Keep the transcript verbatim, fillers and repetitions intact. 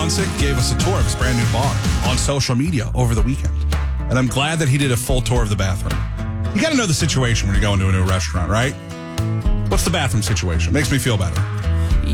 Munsick gave us a tour of his brand new bar on social media over the weekend. And I'm glad that he did a full tour of the bathroom. You got to know the situation when you go into a new restaurant, right? What's the bathroom situation? Makes me feel better.